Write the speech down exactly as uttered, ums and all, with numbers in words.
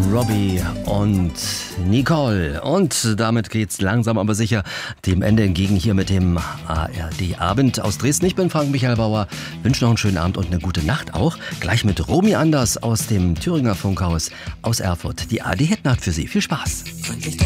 Robbie und Nicole. Und damit geht's langsam aber sicher dem Ende entgegen hier mit dem A R D-Abend aus Dresden. Ich bin Frank Michael Bauer, wünsche noch einen schönen Abend und eine gute Nacht auch. Gleich mit Romy Anders aus dem Thüringer Funkhaus aus Erfurt. Die A R D-Hitnacht für Sie. Viel Spaß.